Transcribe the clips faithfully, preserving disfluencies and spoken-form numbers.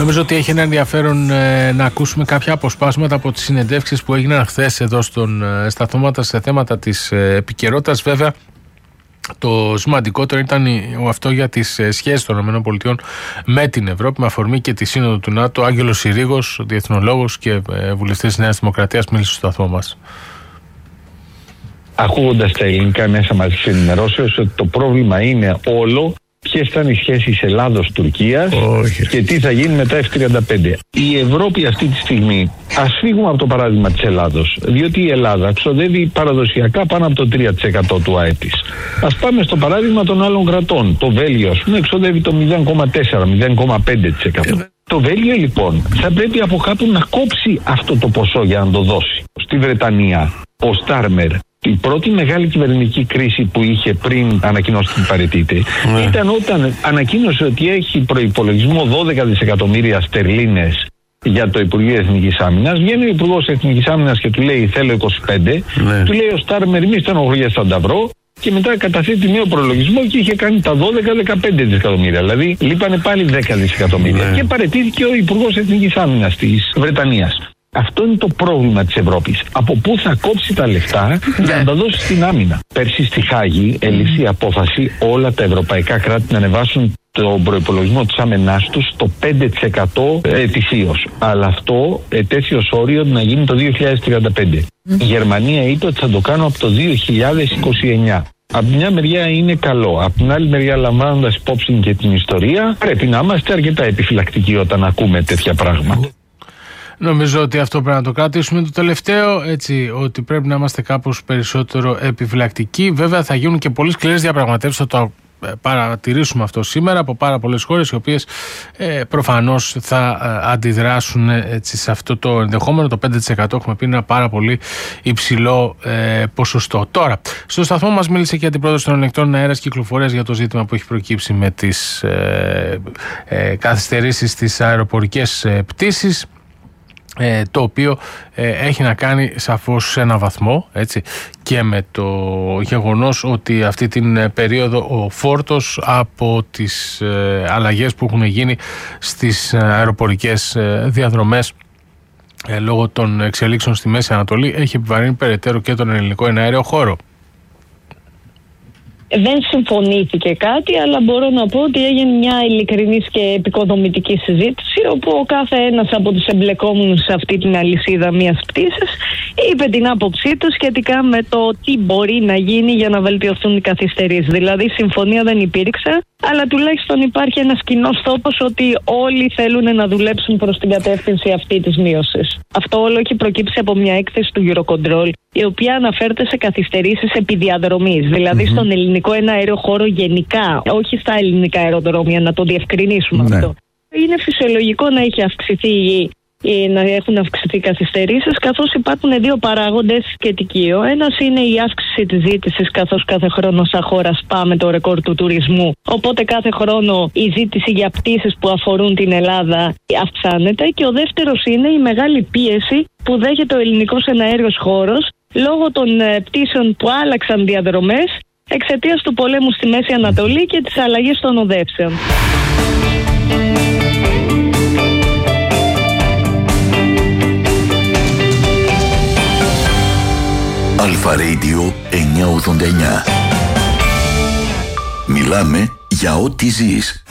Νομίζω ότι έχει ένα ενδιαφέρον ε, να ακούσουμε κάποια αποσπάσματα από τις συνεντεύξεις που έγιναν χθες εδώ στον ε, Σταθώματα σε θέματα της ε, επικαιρότητας. Βέβαια, το σημαντικότερο ήταν αυτό για τις ε, σχέσεις των ΗΠΑ με την Ευρώπη, με αφορμή και τη Σύνοδο του ΝΑΤΟ. Άγγελος Συρίγος, διεθνολόγος και ε, βουλευτής της Νέας Δημοκρατίας, μίλησε στο σταθμό μας. Ακούγοντας τα ελληνικά μέσα μαζικής ενημερώσεως, ότι το πρόβλημα είναι όλο ποιες ήταν οι σχέσεις Ελλάδος-Τουρκίας και τι θα γίνει με τα εφ τριάντα πέντε. Η Ευρώπη αυτή τη στιγμή, ας φύγουμε από το παράδειγμα της Ελλάδος, διότι η Ελλάδα ξοδεύει παραδοσιακά πάνω από το τρία τοις εκατό του ΑΕΠ της. Ας πάμε στο παράδειγμα των άλλων κρατών. Το Βέλγιο, ας πούμε, ξοδεύει το μηδέν κόμμα τέσσερα με μηδέν κόμμα πέντε τοις εκατό. Το Βέλγιο λοιπόν θα πρέπει από κάπου να κόψει αυτό το ποσό για να το δώσει. Στη Βρετανία, ο Στάρμερ, η πρώτη μεγάλη κυβερνητική κρίση που είχε πριν ανακοινώσει την παραιτείται, ναι, ήταν όταν ανακοίνωσε ότι έχει προϋπολογισμό δώδεκα δισεκατομμύρια στερλίνες για το Υπουργείο Εθνικής Άμυνας. Βγαίνει ο Υπουργός Εθνικής Άμυνας και του λέει θέλω είκοσι πέντε, ναι, του λέει ο Στάρμερ μη στενοχωριέσαι θα τα βρω, και μετά καταθέτει νέο προλογισμό και είχε κάνει τα δώδεκα δεκαπέντε δισεκατομμύρια. Δηλαδή λείπανε πάλι δέκα δισεκατομμύρια, ναι, και παραιτήθηκε ο Υπουργός Εθνικής Άμυνας της Βρετανίας. Αυτό είναι το πρόβλημα της Ευρώπης. Από πού θα κόψει τα λεφτά για να τα δώσει στην άμυνα. Πέρσι στη Χάγη ελήφθη η απόφαση όλα τα ευρωπαϊκά κράτη να ανεβάσουν τον προϋπολογισμό της άμυνας τους στο πέντε τοις εκατό ετησίως. Αλλά αυτό ετέθη ως όριο να γίνει το δύο χιλιάδες τριάντα πέντε. Η Γερμανία είπε ότι θα το κάνω από το δύο χιλιάδες είκοσι εννιά. Από μια μεριά είναι καλό. Από την άλλη μεριά, λαμβάνοντας υπόψη και την ιστορία, πρέπει να είμαστε αρκετά επιφυλακτικοί όταν ακούμε τέτοια πράγματα. Νομίζω ότι αυτό πρέπει να το κρατήσουμε. Το τελευταίο, έτσι, ότι πρέπει να είμαστε κάπως περισσότερο επιφυλακτικοί. Βέβαια, θα γίνουν και πολύ σκληρές διαπραγματεύσεις, θα το παρατηρήσουμε αυτό σήμερα, από πάρα πολλές χώρες, οι οποίες ε, προφανώς θα ε, αντιδράσουν έτσι, σε αυτό το ενδεχόμενο. Το πέντε τοις εκατό έχουμε πει είναι ένα πάρα πολύ υψηλό ε, ποσοστό. Τώρα, στο σταθμό μας μίλησε και η αντιπρόεδρος των ελεγκτών αέρας κυκλοφορίας για το ζήτημα που έχει προκύψει με τις ε, ε, καθυστερήσεις στις αεροπορικές ε, πτήσεις. Ε, το οποίο ε, έχει να κάνει σαφώς σε ένα βαθμό, έτσι, και με το γεγονός ότι αυτή την ε, περίοδο ο φόρτος από τις ε, αλλαγές που έχουν γίνει στις αεροπορικές ε, διαδρομές ε, λόγω των εξελίξεων στη Μέση Ανατολή έχει επιβαρύνει περαιτέρω και τον ελληνικό εναέριο χώρο. Δεν συμφωνήθηκε κάτι, αλλά μπορώ να πω ότι έγινε μια ειλικρινής και επικοδομητική συζήτηση, όπου ο κάθε ένας από τους εμπλεκόμενους σε αυτή την αλυσίδα μιας πτήσης είπε την άποψή του σχετικά με το τι μπορεί να γίνει για να βελτιωθούν οι καθυστερήσεις. Δηλαδή, συμφωνία δεν υπήρξε, αλλά τουλάχιστον υπάρχει ένας κοινός τόπος ότι όλοι θέλουν να δουλέψουν προς την κατεύθυνση αυτή της μείωσης. Αυτό όλο έχει προκύψει από μια έκθεση του Eurocontrol, η οποία αναφέρεται σε καθυστερήσεις επί διαδρομής, δηλαδή mm-hmm. στον ελληνικό εναέριο χώρο γενικά, όχι στα ελληνικά αεροδρόμια, να το διευκρινίσουμε ναι. αυτό. Είναι φυσιολογικό να έχει αυξηθεί ή να έχουν αυξηθεί καθυστερήσεις, καθώς υπάρχουν δύο παράγοντες σχετικοί. Ο ένας είναι η αύξηση της ζήτησης, καθώς κάθε χρόνο σαν χώρα σπάμε το ρεκόρ του τουρισμού. Οπότε κάθε χρόνο η ζήτηση για πτήσεις που αφορούν την Ελλάδα αυξάνεται. Και ο δεύτερος είναι η μεγάλη πίεση που δέχεται ο ελληνικός εναέριος χώρος λόγω των πτήσεων που άλλαξαν διαδρομές εξαιτίας του πολέμου στη Μέση Ανατολή και της αλλαγής των οδεύσεων. Αλφα Radio εννιακόσια ογδόντα εννιά. Μιλάμε για ό,τι ζεις.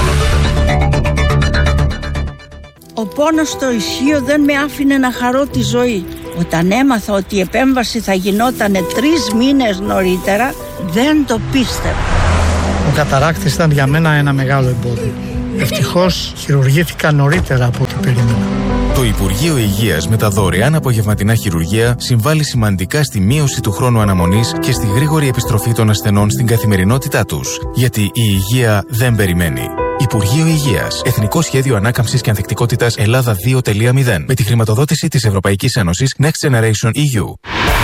Ο πόνος στο ισχύο δεν με άφηνε να χαρώ τη ζωή. Όταν έμαθα ότι η επέμβαση θα γινότανε τρεις μήνες νωρίτερα, δεν το πίστευα. Ο καταράκτης ήταν για μένα ένα μεγάλο εμπόδιο. Ευτυχώς χειρουργήθηκα νωρίτερα από ό,τι περίμενα. Το Υπουργείο Υγείας με τα δωρεάν απογευματινά χειρουργεία συμβάλλει σημαντικά στη μείωση του χρόνου αναμονής και στη γρήγορη επιστροφή των ασθενών στην καθημερινότητά τους. Γιατί η υγεία δεν περιμένει. Υπουργείο Υγείας. Εθνικό Σχέδιο Ανάκαμψης και Ανθεκτικότητας Ελλάδα δύο τελεία μηδέν. Με τη χρηματοδότηση της Ευρωπαϊκής Ένωσης Next Generation ι γιου.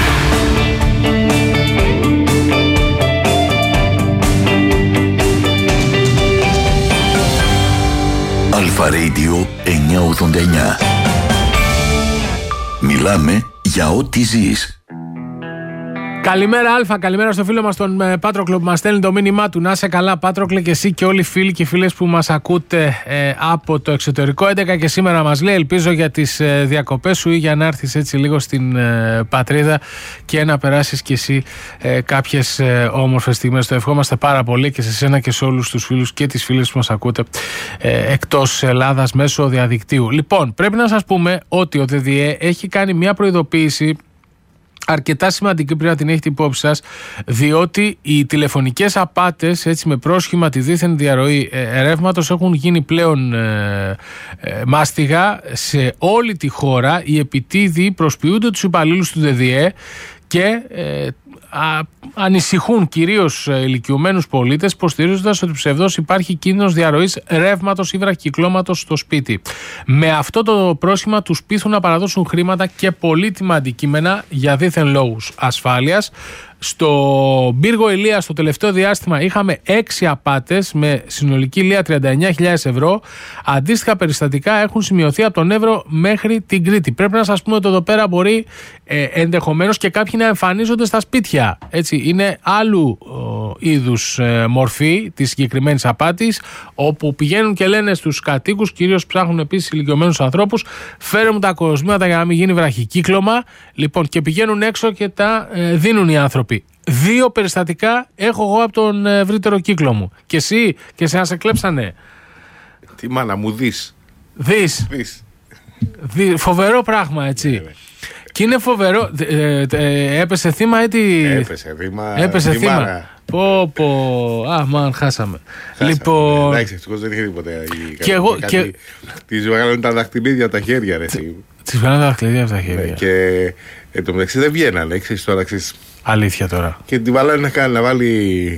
Αλφα Radio εννιακόσια ογδόντα εννιά. Μιλάμε για ό,τι ζεις. Καλημέρα Αλφα, καλημέρα στο φίλο μας τον ε, Πάτροκλο που μας στέλνει το μήνυμά του. Να είσαι καλά Πάτροκλε και εσύ και όλοι οι φίλοι και οι φίλες που μας ακούτε ε, από το εξωτερικό. έντεκα και σήμερα μας λέει, ελπίζω για τις ε, διακοπές σου ή για να έρθεις έτσι λίγο στην ε, πατρίδα και να περάσεις κι εσύ ε, κάποιες ε, όμορφες στιγμές. Το ευχόμαστε πάρα πολύ και σε σένα και σε όλους τους φίλους και τις φίλες που μας ακούτε ε, εκτός Ελλάδας μέσω διαδικτύου. Λοιπόν, πρέπει να σας πούμε ότι ο ΔΔΕ έχει κάνει μια προειδοποίηση αρκετά σημαντική, πρέπει να την έχετε υπόψη σας, διότι οι τηλεφωνικές απάτες έτσι, με πρόσχημα τη δίθεν διαρροή ε, ρεύματος έχουν γίνει πλέον ε, ε, μάστιγα σε όλη τη χώρα. Οι επιτίδιοι προσποιούνται τους υπαλλήλους του ΔΔΕ και ε, α, ανησυχούν κυρίως ηλικιωμένους πολίτες, υποστηρίζοντας ότι ψευδώς υπάρχει κίνδυνος διαρροής ρεύματος ή βραχυκλώματος στο σπίτι. Με αυτό το πρόσχημα τους πείθουν να παραδώσουν χρήματα και πολύτιμα αντικείμενα για δίθεν λόγους ασφάλειας. Στο πύργο Ηλίας το τελευταίο διάστημα είχαμε έξι απάτες με συνολική λία τριάντα εννιά χιλιάδες ευρώ. Αντίστοιχα περιστατικά έχουν σημειωθεί από τον Εύρο μέχρι την Κρήτη. Πρέπει να σας πούμε ότι εδώ πέρα μπορεί ε, ενδεχομένως και κάποιοι να εμφανίζονται στα σπίτια. Έτσι, είναι άλλου ε, είδους ε, μορφή της συγκεκριμένης απάτης, όπου πηγαίνουν και λένε στους κατοίκους, κυρίως ψάχνουν επίσης ηλικιωμένους ανθρώπους, φέρε μου τα κοσμήματα για να μην γίνει βραχικύκλωμα. Λοιπόν, και πηγαίνουν έξω και τα ε, δίνουν οι άνθρωποι. Δύο περιστατικά έχω εγώ από τον ευρύτερο κύκλο μου. Και εσύ και σε να σε κλέψανε. Τι μάνα μου δεις. Δεις. Δεις. Δι, φοβερό πράγμα έτσι. Ναι, ναι. Και είναι φοβερό. Ε, ε, έπεσε θύμα ή τι. Έπεσε θύμα. Έπεσε θύμα. Πω πω. Α, μαν, χάσαμε. χάσαμε. Λοιπόν. Εντάξει, ευτυχώς δεν είχε τίποτα. Και εγώ. Και... Τη βγάλανε τα δαχτυλίδια από τα χέρια, ρε. Τη βγάλανε τα δαχτυλίδια από τα χέρια. Ναι, και εν τω μεταξύ δεν βγαίνανε, ξέρεις τώρα, ξέρεις. Αλήθεια τώρα. Και την βάλανε να κάνει, να βάλει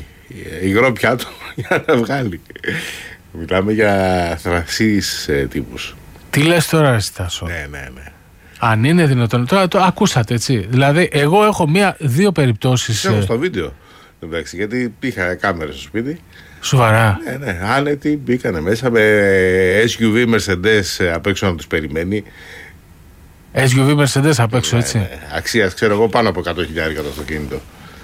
υγρό πιάτο για να βγάλει. Μιλάμε για θρασίς ε, τύπους. Τι λες τώρα, Στάσο. Ναι, ναι, ναι. Αν είναι δυνατόν. Τώρα το ακούσατε, έτσι. Δηλαδή, εγώ έχω μία-δύο περιπτώσεις. Έχω στο βίντεο. Εντάξει, γιατί είχα κάμερες στο σπίτι. Σοβαρά. Ναι, ναι. Άνετοι μπήκανε μέσα με ες γιου βι Mercedes απ' έξω να τους περιμένει. ες γιου βι Mercedes απ' έξω, έτσι. Ναι, ναι. Αξίας, ξέρω εγώ, πάνω από εκατό χιλιάδες το αυτοκίνητο.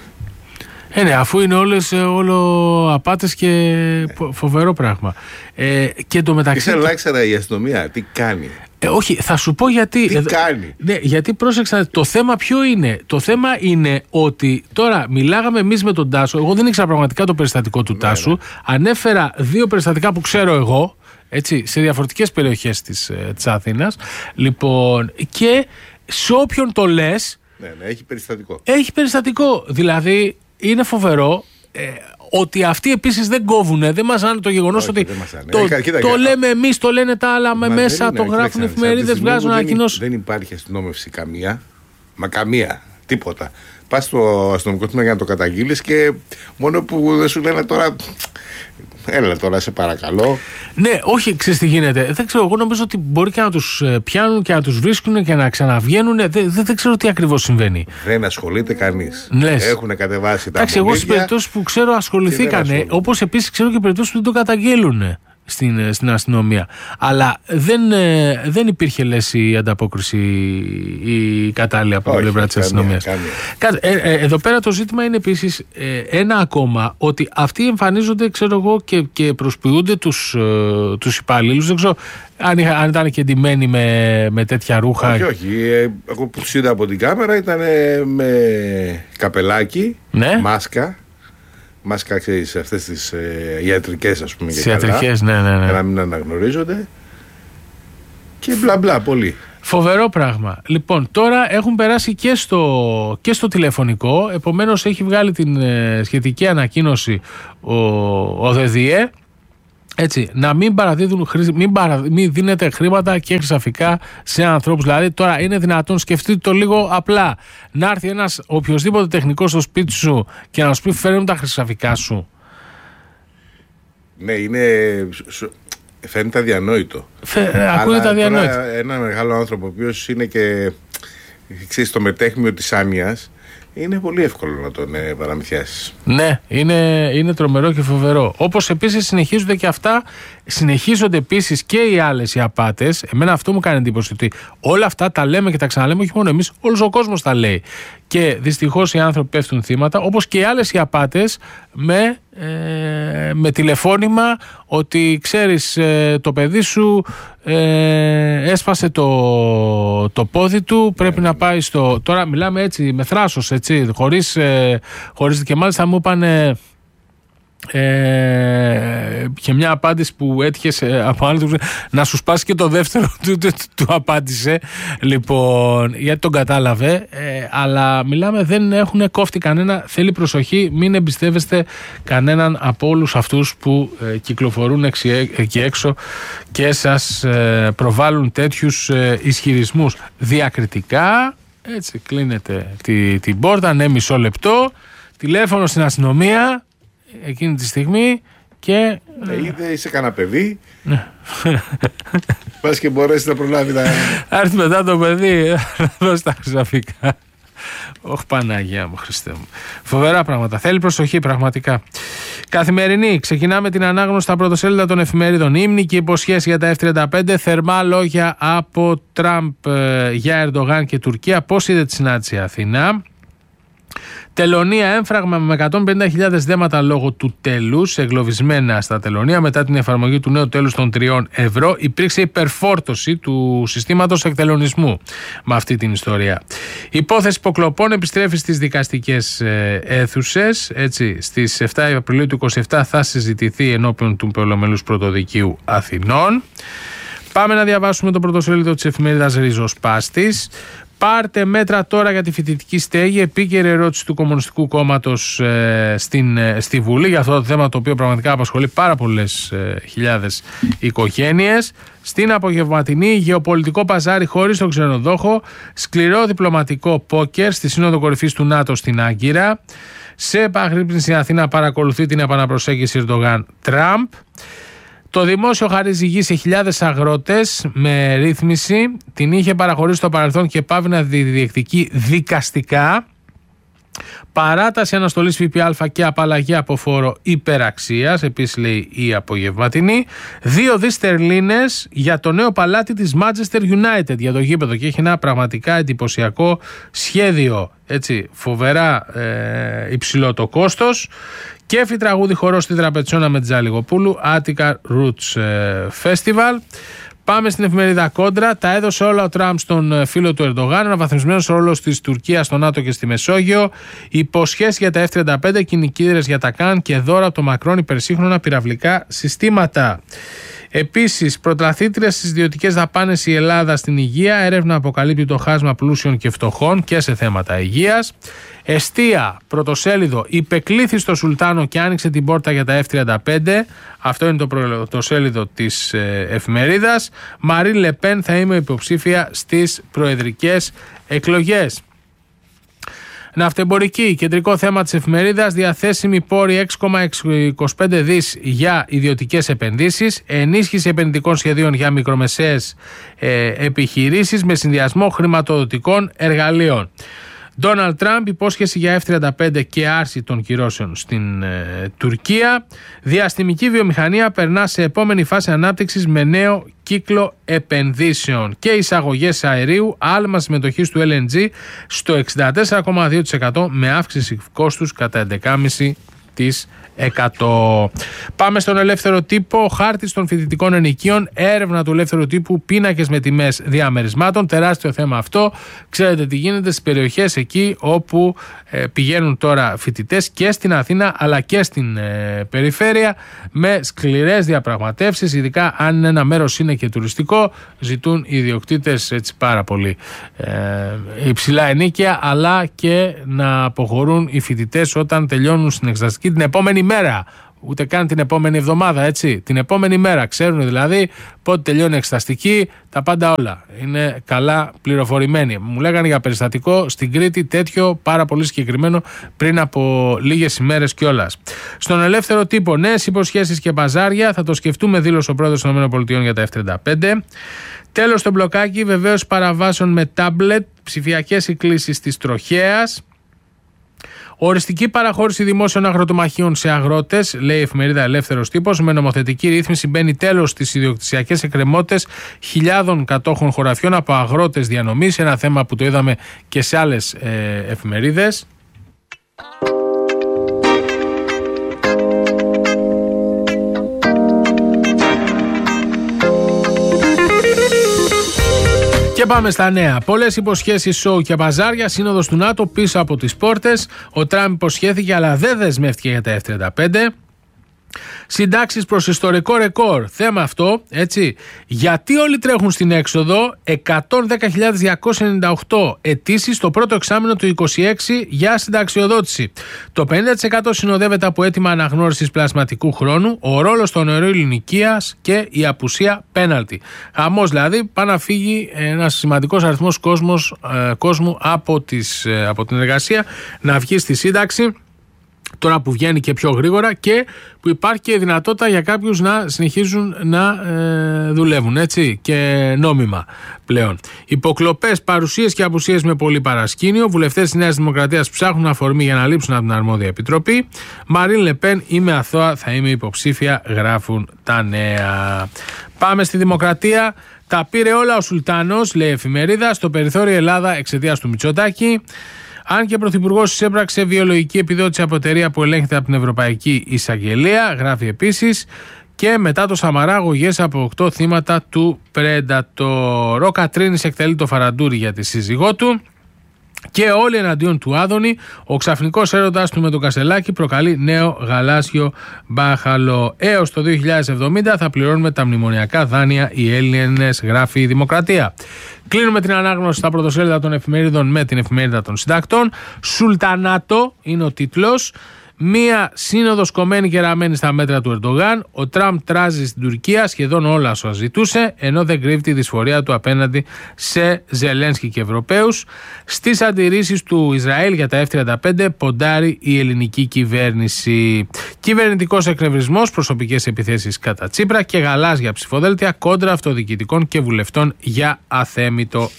Ε, ναι, αφού είναι όλες όλο απάτες και ναι. Φοβερό πράγμα. Ε, και το μεταξύ. Ήθελα να ήξερα η αστυνομία τι κάνει. Ε, όχι, θα σου πω γιατί. Τι ε, κάνει. Ναι, γιατί πρόσεξα, το θέμα ποιο είναι. Το θέμα είναι ότι τώρα μιλάγαμε εμείς με τον Τάσο. Εγώ δεν ήξερα πραγματικά το περιστατικό του ναι, Τάσου. Ναι. Ανέφερα δύο περιστατικά που ξέρω εγώ. Έτσι, σε διαφορετικές περιοχές της, της Αθήνας. Λοιπόν, και σε όποιον το λες. Ναι, ναι, έχει περιστατικό. Έχει περιστατικό. Δηλαδή, είναι φοβερό ε, ότι αυτοί επίσης δεν κόβουνε. Δεν μαζάνε το γεγονός ότι. Το, ε, κοίτα, το λέμε εμείς, το λένε τα άλλα με μέσα, είναι, το γράφουν εφημερίδες, βγάζουν ανακοινώσεις. Δεν υπάρχει αστυνόμευση καμία. Μα καμία. Τίποτα. Πας στο αστυνομικό τμήμα για να το καταγγείλεις και μόνο που δεν σου λένε τώρα. Έλα τώρα, σε παρακαλώ. Ναι, όχι, ξέρεις τι γίνεται. Δεν ξέρω, εγώ νομίζω ότι μπορεί και να τους πιάνουν και να τους βρίσκουν και να ξαναβγαίνουν. Δεν, δεν, δεν ξέρω τι ακριβώς συμβαίνει. Δεν ασχολείται κανείς. Λες. Έχουν κατεβάσει τα. Εντάξει, εγώ στις περιπτώσεις που ξέρω ασχοληθήκανε, όπως επίσης ξέρω και περιπτώσεις που δεν το καταγγέλουν στην, στην αστυνομία. Αλλά δεν, δεν υπήρχε, λες, η ανταπόκριση η κατάλληλη από την πλευρά της αστυνομίας. Ε, ε, εδώ πέρα το ζήτημα είναι επίσης ε, ένα ακόμα, ότι αυτοί εμφανίζονται, ξέρω εγώ, και, και προσποιούνται τους, ε, τους υπαλλήλους. Δεν ξέρω αν, είχα, αν ήταν και εντυμένοι με, με τέτοια ρούχα. Όχι, όχι. Ε, εγώ που τους είδα από την κάμερα ήταν με καπελάκι, ναι. μάσκα. Μάσκα, ξέρεις, αυτές τις ε, ιατρικές, ας πούμε. Τις ιατρικές, ναι, ναι, ναι. Για να μην αναγνωρίζονται. Και μπλα μπλα, πολύ. Φοβερό πράγμα. Λοιπόν, τώρα έχουν περάσει και στο, και στο τηλεφωνικό. Επομένως, έχει βγάλει την ε, σχετική ανακοίνωση ο, ο ΔΔΕ. Έτσι, να μην, παραδίδουν, μην, παρα, μην δίνετε χρήματα και χρυσαφικά σε ανθρώπους. Δηλαδή, τώρα είναι δυνατόν, σκεφτείτε το λίγο απλά, να έρθει ένας οποιοσδήποτε τεχνικός στο σπίτι σου και να σου πει φέρε μου τα χρυσαφικά σου. Ναι, είναι. Φαίνεται αδιανόητο. Φε, ακούγεται αδιανόητο. Ένα μεγάλο άνθρωπο, ο οποίος είναι και. Ξέρεις, το μετέχμιο της άνοιας. Είναι πολύ εύκολο να τον ε, παραμυθιάσεις. Ναι, είναι, είναι τρομερό και φοβερό. Όπως επίσης συνεχίζονται και αυτά, συνεχίζονται επίσης και οι άλλες οι απάτες. Εμένα αυτό μου κάνει εντύπωση, ότι όλα αυτά τα λέμε και τα ξαναλέμε, όχι μόνο εμείς, όλος ο κόσμος τα λέει. Και δυστυχώς οι άνθρωποι πέφτουν θύματα, όπως και οι άλλες οι απάτες με, ε, με τηλεφώνημα ότι ξέρεις ε, το παιδί σου ε, έσπασε το, το πόδι του, πρέπει να πάει στο... Τώρα μιλάμε έτσι με θράσος, έτσι, χωρίς, ε, χωρίς και μάλιστα μου είπανε... Ε, και μια απάντηση που έτυχε από άλλο να σου σπάσει και το δεύτερο του, του, του απάντησε λοιπόν, γιατί τον κατάλαβε, ε, αλλά μιλάμε, δεν έχουν κόφτη κανένα, θέλει προσοχή, μην εμπιστεύεστε κανέναν από όλους αυτούς που ε, κυκλοφορούν εκεί έξω και σας ε, προβάλλουν τέτοιους ε, ισχυρισμούς διακριτικά. Έτσι κλείνετε τη, την πόρτα, ναι, μισό λεπτό, τηλέφωνο στην αστυνομία εκείνη τη στιγμή και... Ε, είδε, είσαι κανένα παιδί. Πας και μπορέσει να προλάβει τα... Άρθει μετά το παιδί, να δώσει τα χρυσαφικά. Όχι Παναγία μου, Χριστέ μου. Φοβερά πράγματα. Θέλει προσοχή πραγματικά. Καθημερινή. Ξεκινάμε την ανάγνωση στα πρωτοσέλιδα των εφημερίδων. Ύμνη και υποσχέσεις για τα εφ τριάντα πέντε. Θερμά λόγια από Τραμπ ε, για Ερντογάν και Τουρκία. Πώς είδε τη συνάντηση Αθήνα. Τελωνία έμφραγμα με εκατόν πενήντα χιλιάδες δέματα λόγω του τέλους, εγκλωβισμένα στα τελωνία μετά την εφαρμογή του νέου τέλους των τριών ευρώ. Υπήρξε υπερφόρτωση του συστήματος εκτελονισμού με αυτή την ιστορία. Υπόθεση υποκλοπών επιστρέφει στις δικαστικές αίθουσες. Έτσι, στις εφτά Απριλίου του είκοσι επτά θα συζητηθεί ενώπιον του Πολυμελούς Πρωτοδικείου Αθηνών. Πάμε να διαβάσουμε το πρωτοσέλιδο της εφημερίδας Ριζοσπάστης. Πάρτε μέτρα τώρα για τη φοιτητική στέγη. Επίκαιρη ερώτηση του Κομμουνιστικού Κόμματος ε, στην, ε, στη Βουλή για αυτό το θέμα, το οποίο πραγματικά απασχολεί πάρα πολλές ε, χιλιάδες οικογένειες. Στην απογευματινή, γεωπολιτικό παζάρι χωρίς τον ξενοδόχο. Σκληρό διπλωματικό πόκερ στη Σύνοδο Κορυφής του ΝΑΤΟ στην Άγκυρα. Σε επαγρύπνηση Αθήνα παρακολουθεί την επαναπροσέγγιση Ερντογάν-Τραμπ. Το δημόσιο χαρίζει γη σε χιλιάδες αγρότες με ρύθμιση. Την είχε παραχωρήσει στο παρελθόν και πάβει να διεκδικεί δικαστικά. Παράταση αναστολής ΦΠΑ και απαλλαγή από φόρο υπεραξίας, επίσης λέει η απογευματινή. Δύο δις στερλίνες για το νέο παλάτι της Manchester United, για το γήπεδο, και έχει ένα πραγματικά εντυπωσιακό σχέδιο. Έτσι, φοβερά ε, υψηλό το κόστος. Κέφι τραγούδι χορός στη Τραπετσόνα με Τζαλιγοπούλου, Attica Roots Festival. Πάμε στην εφημερίδα Κόντρα. Τα έδωσε όλα ο Τραμπ στον φίλο του Ερντογάν. Αναβαθμισμένος ρόλος της Τουρκίας στο ΝΑΤΟ και στη Μεσόγειο. Υποσχέσεις για τα εφ τριάντα πέντε, κινικίδρες για τα ΚΑΝ και δώρα από το Μακρόν υπερσύγχρονα πυραυλικά συστήματα. Επίσης, πρωταθλήτρια στις ιδιωτικές δαπάνες η Ελλάδα στην υγεία. Έρευνα αποκαλύπτει το χάσμα πλούσιων και φτωχών και σε θέματα υγείας. Εστία, πρωτοσέλιδο, υπεκλήθη στο Σουλτάνο και άνοιξε την πόρτα για τα εφ τριάντα πέντε. Αυτό είναι το πρωτοσέλιδο της ε, εφημερίδας. Μαρί Λεπέν θα είμαι υποψήφια στις προεδρικές εκλογές. Ναυτεμπορική, κεντρικό θέμα της εφημερίδας. Διαθέσιμη πόρη έξι κόμμα είκοσι πέντε δις για ιδιωτικές επενδύσεις. Ενίσχυση επενδυτικών σχεδίων για μικρομεσαίες ε, επιχειρήσεις με συνδυασμό χρηματοδοτικών εργαλείων. Ντόναλντ Τραμπ, υπόσχεση για εφ τριάντα πέντε και άρση των κυρώσεων στην ε, Τουρκία. Διαστημική βιομηχανία περνά σε επόμενη φάση ανάπτυξης με νέο κύκλο επενδύσεων. Και εισαγωγές αερίου, άλμα συμμετοχής του ελ εν τζι στο εξήντα τέσσερα κόμμα δύο τοις εκατό με αύξηση κόστους κατά έντεκα κόμμα πέντε τοις εκατό. Πάμε στον ελεύθερο τύπο. Χάρτης των φοιτητικών ενοικίων. Έρευνα του ελεύθερου τύπου. Πίνακες με τιμές διαμερισμάτων. Τεράστιο θέμα αυτό. Ξέρετε τι γίνεται στις περιοχές εκεί όπου ε, πηγαίνουν τώρα φοιτητές και στην Αθήνα αλλά και στην ε, περιφέρεια με σκληρές διαπραγματεύσεις. Ειδικά αν ένα μέρος είναι και τουριστικό, ζητούν οι ιδιοκτήτες έτσι πάρα πολύ ε, υψηλά ενίκια, αλλά και να αποχωρούν οι φοιτητές όταν τελειώνουν στην εξεταστική την επόμενη μέρα. Ούτε καν την επόμενη εβδομάδα, έτσι. Την επόμενη μέρα. Ξέρουν δηλαδή πότε τελειώνει η εξεταστική, τα πάντα όλα. Είναι καλά πληροφορημένοι. Μου λέγανε για περιστατικό στην Κρήτη τέτοιο πάρα πολύ συγκεκριμένο πριν από λίγες ημέρες κιόλας. Στον ελεύθερο τύπο, νέες υποσχέσεις και μπαζάρια. Θα το σκεφτούμε, δήλωσε ο πρόεδρος των ΗΠΑ για τα εφ τριάντα πέντε. Τέλος, στο μπλοκάκι, βεβαίως παραβάσεων με τάμπλετ, ψηφιακές εκκλήσεις της τροχέας. Οριστική παραχώρηση δημόσιων αγροτομαχίων σε αγρότες, λέει η εφημερίδα Ελεύθερος Τύπος. Με νομοθετική ρύθμιση μπαίνει τέλος στις ιδιοκτησιακές εκκρεμότητες χιλιάδων κατόχων χωραφιών από αγρότες διανομής. Ένα θέμα που το είδαμε και σε άλλες ε, εφημερίδες. Και πάμε στα νέα. Πολλές υποσχέσεις, σοου και παζάρια. Σύνοδος του ΝΑΤΟ πίσω από τις πόρτες. Ο Τραμπ υποσχέθηκε αλλά δεν δεσμεύτηκε για τα εφ τριάντα πέντε. Συντάξεις προς ιστορικό ρεκόρ. Θέμα αυτό, έτσι. Γιατί όλοι τρέχουν στην έξοδο? εκατόν δέκα χιλιάδες διακόσιες ενενήντα οκτώ αιτήσεις στο πρώτο εξάμηνο του είκοσι έξι για συνταξιοδότηση. Το πενήντα τοις εκατό συνοδεύεται από αίτημα αναγνώρισης πλασματικού χρόνου, ο ρόλος των νεαρών ηλικίας και η απουσία πέναλτι. Χαμός δηλαδή, πάει να φύγει ένας σημαντικός αριθμός κόσμος, ε, κόσμου από, τις, ε, από την εργασία, να βγει στη σύνταξη. Τώρα που βγαίνει και πιο γρήγορα και που υπάρχει και δυνατότητα για κάποιους να συνεχίζουν να ε, δουλεύουν, έτσι, και νόμιμα πλέον. Υποκλοπές, παρουσίες και απουσίες με πολύ παρασκήνιο. Βουλευτές της Νέας Δημοκρατίας ψάχνουν αφορμή για να λείψουν από την αρμόδια επιτροπή. Μαρίν Λεπέν, είμαι αθώα, θα είμαι υποψήφια, γράφουν τα νέα. Πάμε στη Δημοκρατία. Τα πήρε όλα ο Σουλτάνος, λέει η εφημερίδα, στο περιθώριο Ελλάδα εξαιτίας του Μητσοτάκη. Αν και ο Πρωθυπουργός εισέπραξε βιολογική επιδότηση από εταιρεία που ελέγχεται από την Ευρωπαϊκή Εισαγγελία, γράφει επίσης, και μετά το Σαμαρά αγωγές από οκτώ θύματα του Predator. Ο Κατρίνης εκτελεί το φαραντούρι για τη σύζυγό του. Και όλοι εναντίον του Άδωνη. Ο ξαφνικός έρωτας του με τον Κασελάκη προκαλεί νέο γαλάζιο μπάχαλο. Έως το δύο χιλιάδες εβδομήντα θα πληρώνουμε τα μνημονιακά δάνεια οι Έλληνες, γράφει η Δημοκρατία. Κλείνουμε την ανάγνωση στα πρωτοσέλιδα των εφημερίδων με την εφημερίδα των συντακτών. Σουλτανάτο είναι ο τίτλος. Μία σύνοδος κομμένη και ραμμένη στα μέτρα του Ερντογάν. Ο Τραμπ τράζει στην Τουρκία σχεδόν όλα όσα ζητούσε, ενώ δεν κρύβει τη δυσφορία του απέναντι σε Ζελένσκι και Ευρωπαίους. Στις αντιρρήσεις του Ισραήλ για τα εφ τριάντα πέντε ποντάρει η ελληνική κυβέρνηση. Κυβερνητικός εκνευρισμός, προσωπικές επιθέσεις κατά Τσίπρα και γαλάζια ψηφοδέλτια κόντρα αυτοδιοικητικών και βουλευτών για αθέμητο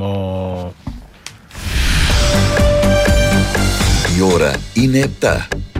ανταγωνισμό. Η ώρα είναι επτά.